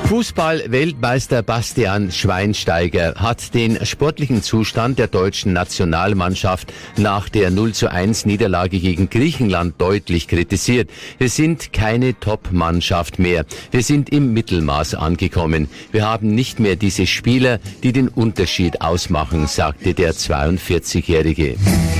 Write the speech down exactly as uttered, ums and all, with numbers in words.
Fußball-Weltmeister Bastian Schweinsteiger hat den sportlichen Zustand der deutschen Nationalmannschaft nach der null zu eins Niederlage gegen Griechenland deutlich kritisiert. Wir sind keine Top-Mannschaft mehr. Wir sind im Mittelmaß angekommen. Wir haben nicht mehr diese Spieler, die den Unterschied ausmachen, sagte der zweiundvierzigjährige.